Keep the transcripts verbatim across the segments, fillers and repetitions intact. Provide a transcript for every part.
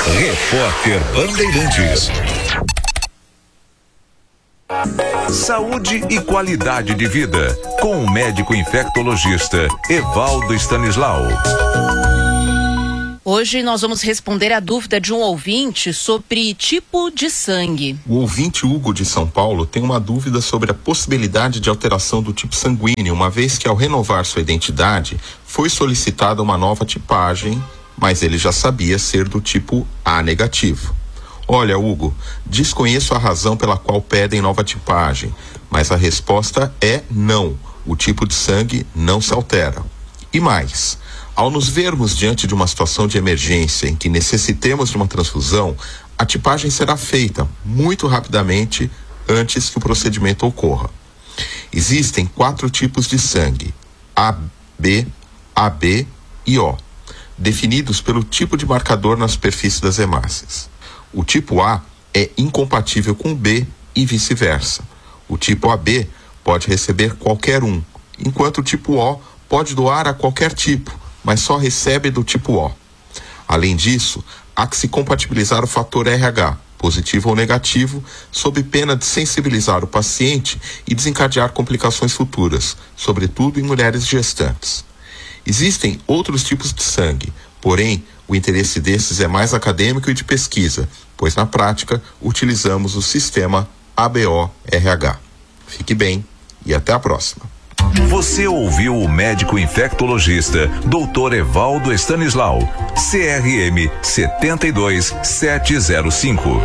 Repórter Bandeirantes. Saúde e qualidade de vida, com o médico infectologista Evaldo Stanislau. Hoje nós vamos responder a dúvida de um ouvinte sobre tipo de sangue. O ouvinte Hugo de São Paulo tem uma dúvida sobre a possibilidade de alteração do tipo sanguíneo, uma vez que ao renovar sua identidade foi solicitada uma nova tipagem, mas ele já sabia ser do tipo A negativo. Olha, Hugo, desconheço a razão pela qual pedem nova tipagem, mas a resposta é não. O tipo de sangue não se altera. E mais, ao nos vermos diante de uma situação de emergência em que necessitemos de uma transfusão, a tipagem será feita muito rapidamente antes que o procedimento ocorra. Existem quatro tipos de sangue: A, B, A B e O, definidos pelo tipo de marcador na superfície das hemácias. O tipo A é incompatível com o B e vice-versa. O tipo A B pode receber qualquer um, enquanto o tipo O pode doar a qualquer tipo, mas só recebe do tipo O. Além disso, há que se compatibilizar o fator R H, positivo ou negativo, sob pena de sensibilizar o paciente e desencadear complicações futuras, sobretudo em mulheres gestantes. Existem outros tipos de sangue, porém, o interesse desses é mais acadêmico e de pesquisa, pois na prática utilizamos o sistema A B O R H. Fique bem e até a próxima. Você ouviu o médico infectologista doutor Evaldo Stanislau, C R M sete dois sete zero cinco.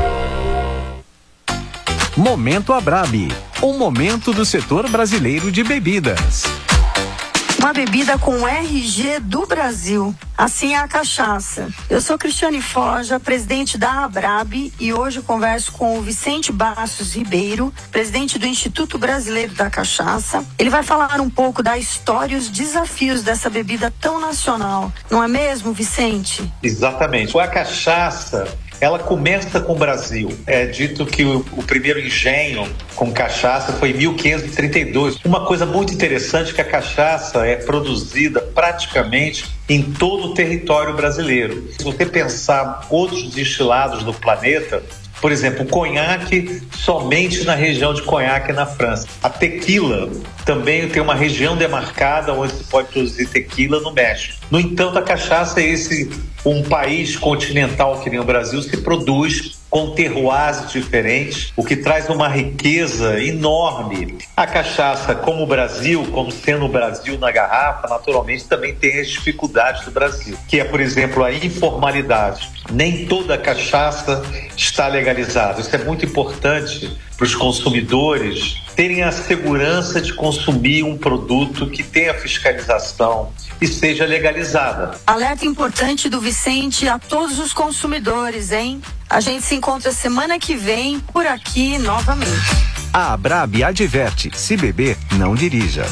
Momento Abrabi, um momento do setor brasileiro de bebidas. Uma bebida com R G do Brasil. Assim é a cachaça. Eu sou Cristiane Forja, presidente da Abrabi, e hoje converso com o Vicente Bastos Ribeiro, presidente do Instituto Brasileiro da Cachaça. Ele vai falar um pouco da história e os desafios dessa bebida tão nacional. Não é mesmo, Vicente? Exatamente. A cachaça, ela começa com o Brasil. É dito que o, o primeiro engenho com cachaça foi em mil quinhentos e trinta e dois. Uma coisa muito interessante é que a cachaça é produzida praticamente em todo o território brasileiro. Se você pensar outros destilados do planeta, por exemplo, o conhaque somente na região de Conhaque, na França. A tequila também tem uma região demarcada onde se pode produzir tequila no México. No entanto, a cachaça é esse um país continental que nem o Brasil se produz com terroirs diferentes, o que traz uma riqueza enorme. A cachaça, como o Brasil, como sendo o Brasil na garrafa, naturalmente também tem as dificuldades do Brasil, que é, por exemplo, a informalidade. Nem toda cachaça está legalizada. Isso é muito importante para os consumidores terem a segurança de consumir um produto que tenha fiscalização e seja legalizada. Alerta importante do Vicente a todos os consumidores, hein? A gente se encontra semana que vem por aqui novamente. A Abrabi adverte: se beber, não dirija.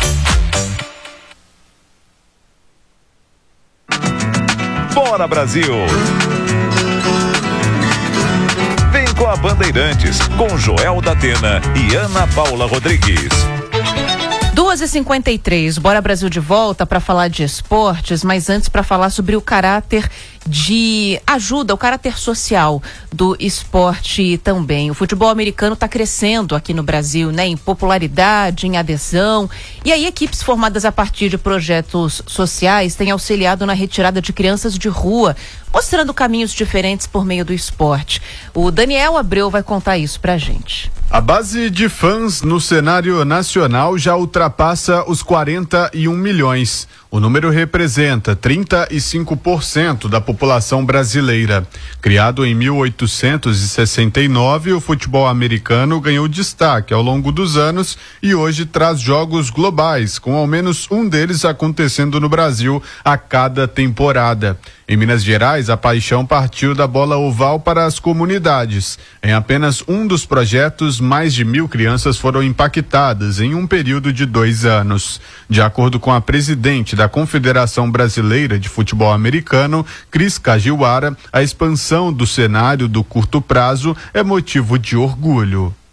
Bora, Brasil! Vem com a Bandeirantes, com Joel da Atena e Ana Paula Rodrigues. duas e cinquenta e três, Bora Brasil de volta para falar de esportes, mas antes para falar sobre o caráter de ajuda, o caráter social do esporte também. O futebol americano está crescendo aqui no Brasil, né? Em popularidade, em adesão. E aí equipes formadas a partir de projetos sociais têm auxiliado na retirada de crianças de rua, mostrando caminhos diferentes por meio do esporte. O Daniel Abreu vai contar isso pra gente. A base de fãs no cenário nacional já ultrapassa os quarenta e um milhões. O número representa trinta e cinco por cento da população brasileira. Criado em mil oitocentos e sessenta e nove, o futebol americano ganhou destaque ao longo dos anos e hoje traz jogos globais, com ao menos um deles acontecendo no Brasil a cada temporada. Em Minas Gerais, a paixão partiu da bola oval para as comunidades. Em apenas um dos projetos, mais de mil crianças foram impactadas em um período de dois anos. De acordo com a presidente da Confederação Brasileira de Futebol Americano, Cris Cajiwara, a expansão do cenário do curto prazo é motivo de orgulho.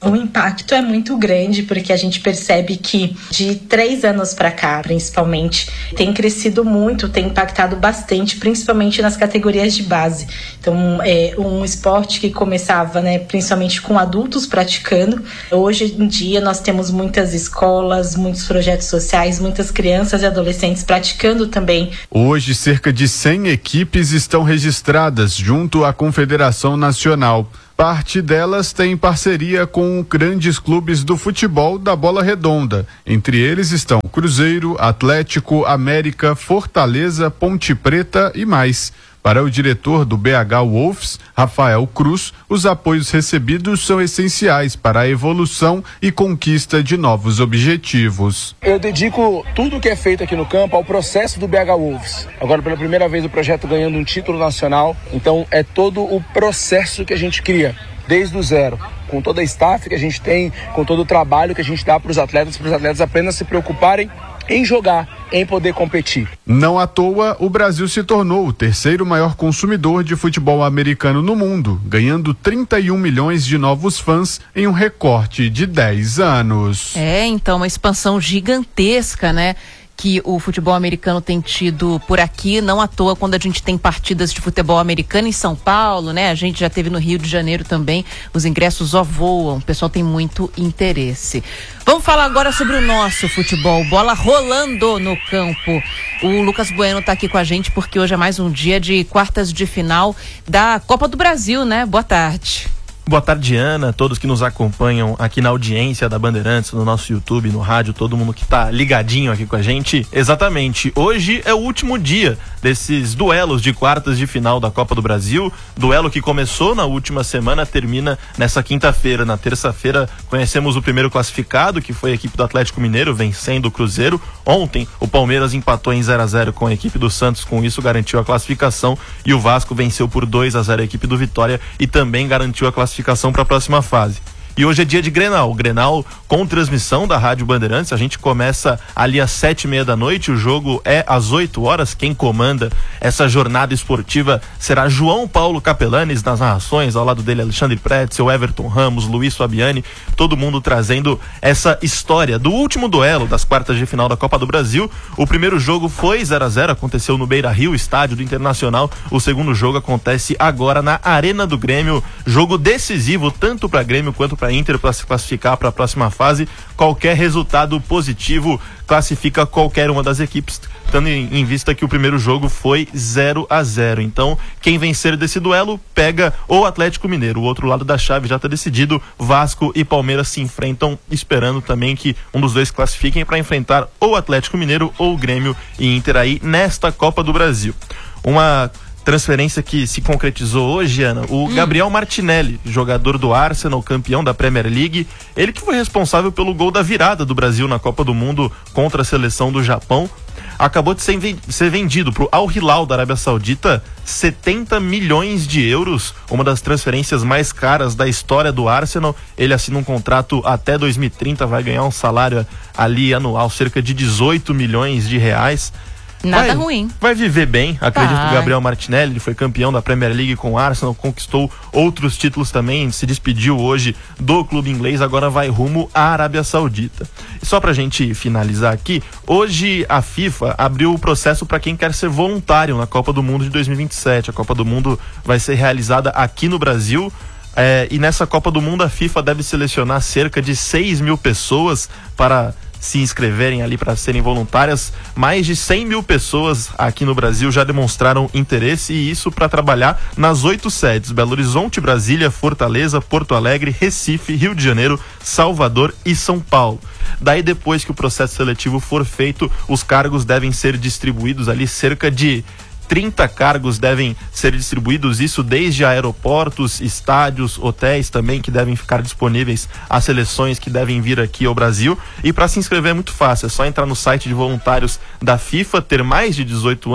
O impacto é muito grande porque a gente percebe que de três anos para cá, principalmente, tem crescido muito, tem impactado bastante, principalmente nas categorias de base. Então, é um esporte que começava, né, principalmente com adultos praticando. Hoje em dia nós temos muitas escolas, muitos projetos sociais, muitas crianças e adolescentes praticando também. Hoje, cerca de cem equipes estão registradas junto à Confederação Nacional. Parte delas tem parceria com grandes clubes do futebol da Bola Redonda. Entre eles estão Cruzeiro, Atlético, América, Fortaleza, Ponte Preta e mais. Para o diretor do B H Wolves, Rafael Cruz, os apoios recebidos são essenciais para a evolução e conquista de novos objetivos. Eu dedico tudo que é feito aqui no campo ao processo do B H Wolves. Agora, pela primeira vez, o projeto ganhando um título nacional. Então, é todo o processo que a gente cria, desde o zero, com toda a staff que a gente tem, com todo o trabalho que a gente dá para os atletas, para os atletas apenas se preocuparem em jogar, em poder competir. Não à toa, o Brasil se tornou o terceiro maior consumidor de futebol americano no mundo, ganhando trinta e um milhões de novos fãs em um recorte de dez anos. É, então, uma expansão gigantesca, né? Que o futebol americano tem tido por aqui, não à toa quando a gente tem partidas de futebol americano em São Paulo, né? A gente já teve no Rio de Janeiro também, os ingressos ó voam, o pessoal tem muito interesse. Vamos falar agora sobre o nosso futebol, bola rolando no campo. O Lucas Bueno tá aqui com a gente porque hoje é mais um dia de quartas de final da Copa do Brasil, né? Boa tarde. Boa tarde, Ana, todos que nos acompanham aqui na audiência da Bandeirantes, no nosso YouTube, no rádio, todo mundo que tá ligadinho aqui com a gente. Exatamente, hoje é o último dia desses duelos de quartas de final da Copa do Brasil. Duelo que começou na última semana, termina nessa quinta-feira. Na terça-feira conhecemos o primeiro classificado, que foi a equipe do Atlético Mineiro, vencendo o Cruzeiro. Ontem o Palmeiras empatou em zero a zero com a equipe do Santos, com isso garantiu a classificação, e o Vasco venceu por dois a zero a equipe do Vitória e também garantiu a classificação para a próxima fase. E hoje é dia de Grenal, Grenal com transmissão da Rádio Bandeirantes. A gente começa ali às sete e meia da noite, o jogo é às oito horas. Quem comanda essa jornada esportiva será João Paulo Capelanes nas narrações, ao lado dele Alexandre Pretzel, Everton Ramos, Luiz Fabiani, todo mundo trazendo essa história do último duelo das quartas de final da Copa do Brasil. O primeiro jogo foi zero a zero, aconteceu no Beira-Rio, estádio do Internacional. O segundo jogo acontece agora na Arena do Grêmio, jogo decisivo tanto para Grêmio quanto para Inter para se classificar para a próxima fase. Qualquer resultado positivo classifica qualquer uma das equipes, tendo em vista que o primeiro jogo foi zero a zero. Então, quem vencer desse duelo pega o Atlético Mineiro. O outro lado da chave já está decidido. Vasco e Palmeiras se enfrentam, esperando também que um dos dois classifiquem para enfrentar ou Atlético Mineiro ou Grêmio e Inter aí nesta Copa do Brasil. Uma transferência que se concretizou hoje, Ana, o hum. Gabriel Martinelli, jogador do Arsenal, campeão da Premier League, ele que foi responsável pelo gol da virada do Brasil na Copa do Mundo contra a seleção do Japão, acabou de ser, ser vendido para o Al Hilal da Arábia Saudita, setenta milhões de euros, uma das transferências mais caras da história do Arsenal. Ele assina um contrato até dois mil e trinta, vai ganhar um salário ali anual, cerca de dezoito milhões de reais. Nada vai, ruim. Vai viver bem, acredito vai. que o Gabriel Martinelli, ele foi campeão da Premier League com o Arsenal, conquistou outros títulos também, se despediu hoje do clube inglês, agora vai rumo à Arábia Saudita. E só pra gente finalizar aqui, hoje a FIFA abriu o processo para quem quer ser voluntário na Copa do Mundo de dois mil e vinte e sete. A Copa do Mundo vai ser realizada aqui no Brasil. É, e nessa Copa do Mundo a FIFA deve selecionar cerca de seis mil pessoas para se inscreverem ali, para serem voluntárias. Mais de cem mil pessoas aqui no Brasil já demonstraram interesse, e isso para trabalhar nas oito sedes: Belo Horizonte, Brasília, Fortaleza, Porto Alegre, Recife, Rio de Janeiro, Salvador e São Paulo. Daí, depois que o processo seletivo for feito, os cargos devem ser distribuídos ali, cerca de trinta cargos devem ser distribuídos, isso desde aeroportos, estádios, hotéis também, que devem ficar disponíveis às seleções que devem vir aqui ao Brasil. E para se inscrever é muito fácil, é só entrar no site de voluntários da FIFA, ter mais de dezoito anos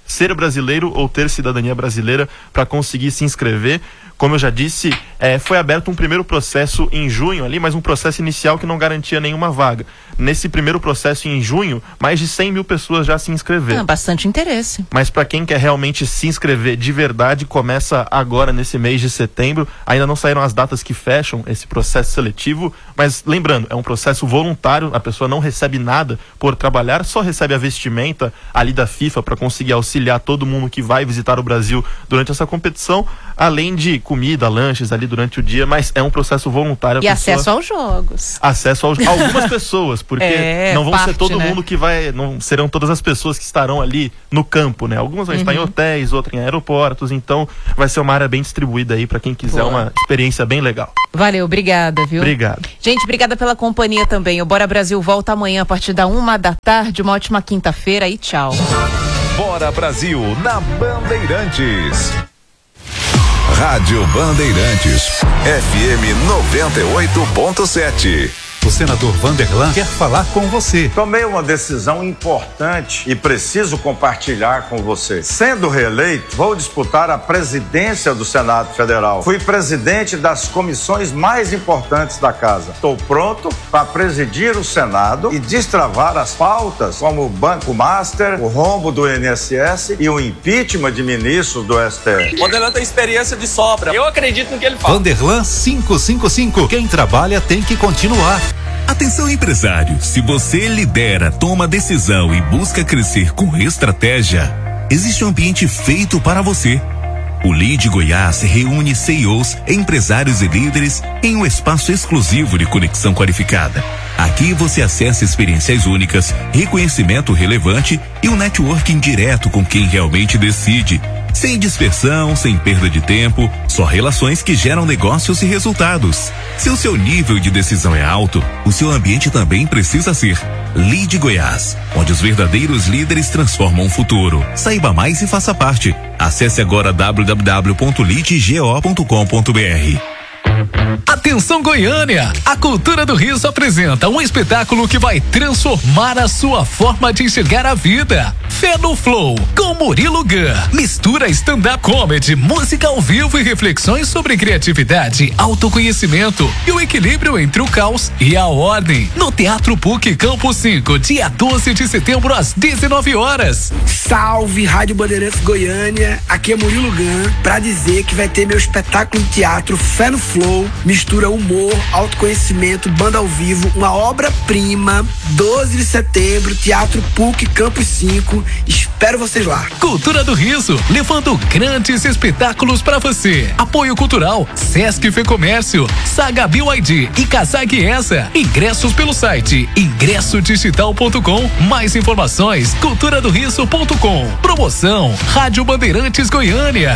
ser brasileiro ou ter cidadania brasileira para conseguir se inscrever. Como eu já disse, é, foi aberto um primeiro processo em junho ali, mas um processo inicial que não garantia nenhuma vaga. Nesse primeiro processo em junho, mais de cem mil pessoas já se inscreveram. Ah, bastante interesse. Mas para quem quer realmente se inscrever de verdade, começa agora nesse mês de setembro. Ainda não saíram as datas que fecham esse processo seletivo, mas lembrando, é um processo voluntário, a pessoa não recebe nada por trabalhar, só recebe a vestimenta ali da FIFA para conseguir auxiliar todo mundo que vai visitar o Brasil durante essa competição, além de comida, lanches ali durante o dia, mas é um processo voluntário. E acesso aos jogos. Acesso aos, a algumas pessoas, porque é, não vão parte, ser todo né? mundo que vai, não serão todas as pessoas que estarão ali no campo, né? Algumas vão uhum. estar em hotéis, outras em aeroportos, então vai ser uma área bem distribuída aí para quem quiser. Boa. Uma experiência bem legal. Valeu, obrigada, viu? Obrigado. Gente, obrigada pela companhia também. O Bora Brasil volta amanhã a partir da uma da tarde. Uma ótima quinta-feira e tchau. Bora Brasil na Bandeirantes. Rádio Bandeirantes, F M noventa e oito ponto sete. O senador Vanderlan quer falar com você. Tomei uma decisão importante e preciso compartilhar com você. Sendo reeleito, vou disputar a presidência do Senado Federal. Fui presidente das comissões mais importantes da casa. Estou pronto para presidir o Senado e destravar as pautas como o Banco Master, o rombo do I N S S e o impeachment de ministros do S T F. Vanderlan tem experiência de sobra. Eu acredito no que ele fala. Vanderlan quinhentos e cinquenta e cinco. Quem trabalha tem que continuar. Atenção, empresário, se você lidera, toma decisão e busca crescer com estratégia, existe um ambiente feito para você. O Lead Goiás reúne C E Os, empresários e líderes em um espaço exclusivo de conexão qualificada. Aqui você acessa experiências únicas, reconhecimento relevante e um networking direto com quem realmente decide. Sem dispersão, sem perda de tempo, só relações que geram negócios e resultados. Se o seu nível de decisão é alto, o seu ambiente também precisa ser. Lead Goiás, onde os verdadeiros líderes transformam o futuro. Saiba mais e faça parte. Acesse agora w w w ponto lead go ponto com ponto b r. Atenção, Goiânia! A Cultura do Riso apresenta um espetáculo que vai transformar a sua forma de enxergar a vida. Fé no Flow, com Murilo Gun. Mistura stand-up comedy, música ao vivo e reflexões sobre criatividade, autoconhecimento e o equilíbrio entre o caos e a ordem. No Teatro P U C Campo cinco, dia doze de setembro, às dezenove horas. Salve, Rádio Bandeirantes Goiânia! Aqui é Murilo Gun, pra dizer que vai ter meu espetáculo de teatro Fé no Flow, mistura humor, autoconhecimento, banda ao vivo, uma obra-prima. Doze de setembro, Teatro P U C Campus cinco. Espero vocês lá. Cultura do Riso, levando grandes espetáculos para você. Apoio cultural, Sesc Fecomércio, Saga B Y D e Casag Essa. Ingressos pelo site ingresso digital ponto com. Mais informações, cultura do riso ponto com. Promoção Rádio Bandeirantes Goiânia.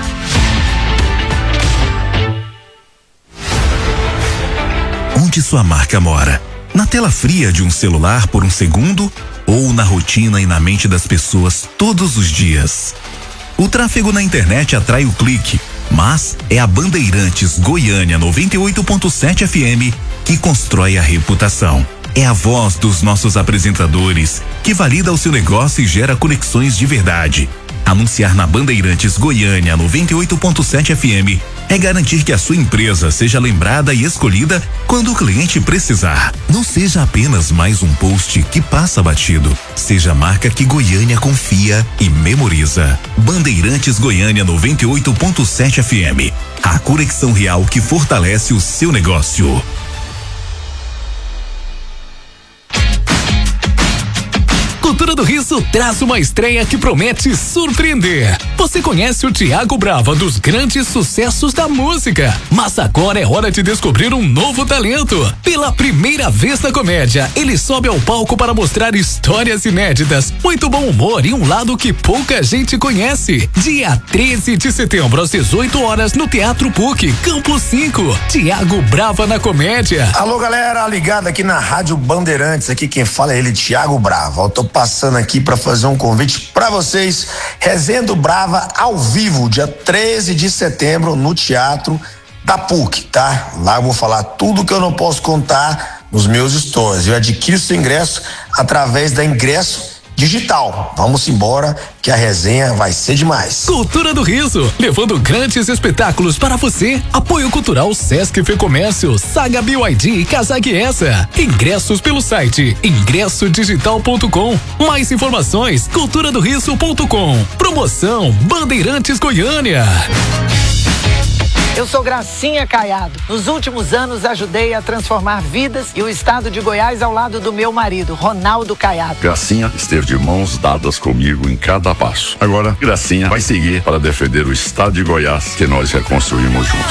Onde sua marca mora? Na tela fria de um celular por um segundo ou na rotina e na mente das pessoas todos os dias? O tráfego na internet atrai o clique, mas é a Bandeirantes Goiânia noventa e oito ponto sete F M que constrói a reputação. É a voz dos nossos apresentadores que valida o seu negócio e gera conexões de verdade. Anunciar na Bandeirantes Goiânia noventa e oito ponto sete F M é garantir que a sua empresa seja lembrada e escolhida quando o cliente precisar. Não seja apenas mais um post que passa batido. Seja a marca que Goiânia confia e memoriza. Bandeirantes Goiânia noventa e oito ponto sete F M. A conexão real que fortalece o seu negócio. Cultura do Riso traz uma estreia que promete surpreender. Você conhece o Thiago Brava dos grandes sucessos da música, mas agora é hora de descobrir um novo talento. Pela primeira vez na comédia, ele sobe ao palco para mostrar histórias inéditas, muito bom humor e um lado que pouca gente conhece. Dia treze de setembro, às dezoito horas, no Teatro P U C, Campo cinco. Thiago Brava na comédia. Alô, galera, ligado aqui na Rádio Bandeirantes, aqui quem fala é ele, Thiago Brava. Eu tô passando aqui para fazer um convite para vocês. Resenha do Brava ao vivo, dia treze de setembro, no Teatro da P U C, tá? Lá eu vou falar tudo que eu não posso contar nos meus stories. Eu adquiro seu ingresso através da ingresso digital. Vamos embora que a resenha vai ser demais. Cultura do Riso, levando grandes espetáculos para você. Apoio Cultural Sesc Fecomércio, Saga B Y D e Casag Essa. Ingressos pelo site ingresso digital ponto com. Mais informações cultura do riso ponto com. Promoção Bandeirantes Goiânia. Eu sou Gracinha Caiado. Nos últimos anos ajudei a transformar vidas e o estado de Goiás ao lado do meu marido, Ronaldo Caiado. Gracinha esteve de mãos dadas comigo em cada passo. Agora, Gracinha vai seguir para defender o estado de Goiás que nós reconstruímos juntos.